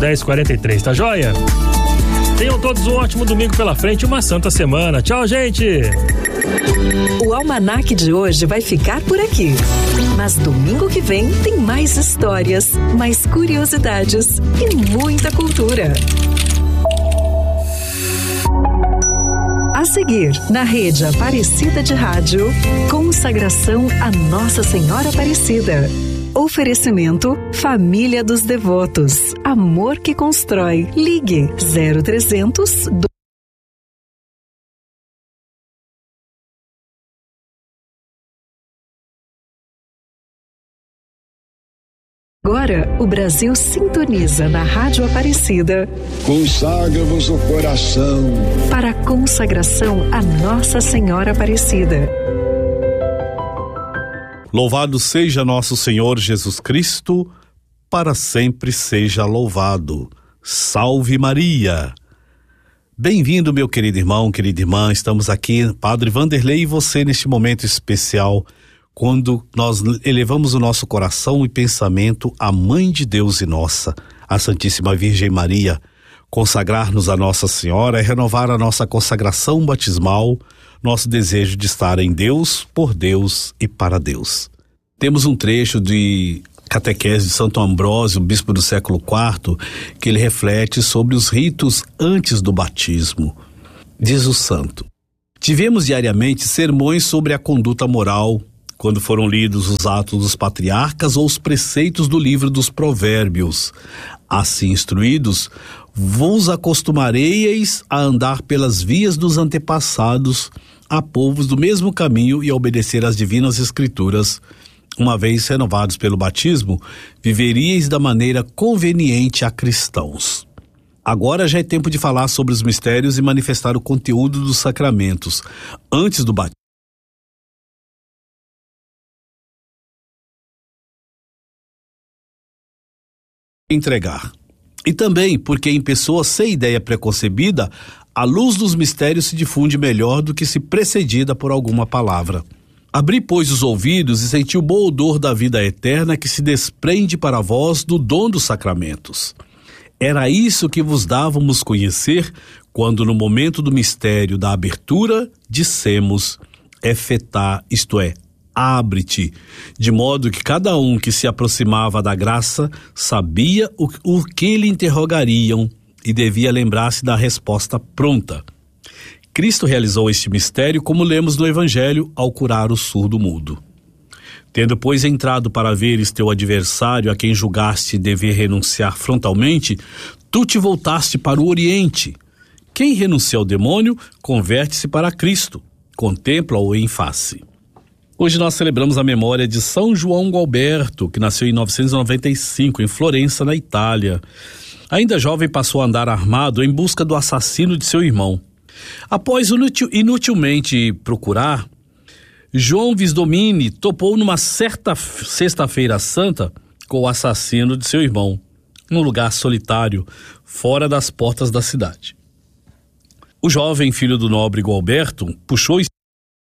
10h43, tá joia? Tenham todos um ótimo domingo pela frente e uma santa semana. Tchau, gente! O Almanac de hoje vai ficar por aqui. Mas domingo que vem tem mais histórias, mais curiosidades e muita cultura. A seguir, na rede Aparecida de Rádio, consagração a Nossa Senhora Aparecida. Oferecimento Família dos Devotos. Amor que constrói. Ligue 0300. Agora, o Brasil sintoniza na Rádio Aparecida. Consagra-vos o coração para a consagração a Nossa Senhora Aparecida. Louvado seja nosso Senhor Jesus Cristo, para sempre seja louvado. Salve Maria! Bem-vindo, meu querido irmão, querida irmã. Estamos aqui, Padre Vanderlei e você, neste momento especial, quando nós elevamos o nosso coração e pensamento à Mãe de Deus e nossa, a Santíssima Virgem Maria. Consagrar-nos a Nossa Senhora é renovar a nossa consagração batismal, nosso desejo de estar em Deus, por Deus e para Deus. Temos um trecho de catequese de Santo Ambrósio, bispo do século IV, que ele reflete sobre os ritos antes do batismo. Diz o santo: tivemos diariamente sermões sobre a conduta moral, quando foram lidos os atos dos patriarcas ou os preceitos do livro dos provérbios. Assim instruídos, vos acostumareis a andar pelas vias dos antepassados, a povos do mesmo caminho e a obedecer às divinas escrituras. Uma vez renovados pelo batismo, viveríeis da maneira conveniente a cristãos. Agora já é tempo de falar sobre os mistérios e manifestar o conteúdo dos sacramentos. Antes do batismo, entregar. E também porque em pessoas sem ideia preconcebida, a luz dos mistérios se difunde melhor do que se precedida por alguma palavra. Abri, pois, os ouvidos e senti o bom odor da vida eterna que se desprende para vós do dom dos sacramentos. Era isso que vos dávamos conhecer quando no momento do mistério da abertura dissemos efetá, isto é, abre-te, de modo que cada um que se aproximava da graça sabia o que lhe interrogariam e devia lembrar-se da resposta pronta. Cristo realizou este mistério como lemos no Evangelho ao curar o surdo-mudo. Tendo, pois, entrado para veres teu adversário a quem julgaste dever renunciar frontalmente, tu te voltaste para o Oriente. Quem renuncia ao demônio, converte-se para Cristo, contempla-o em face. Hoje nós celebramos a memória de São João Gualberto, que nasceu em 995, em Florença, na Itália. Ainda jovem, passou a andar armado em busca do assassino de seu irmão. Após inutilmente procurar, João Visdomini topou numa certa sexta-feira santa com o assassino de seu irmão, num lugar solitário, fora das portas da cidade. O jovem filho do nobre Gualberto puxou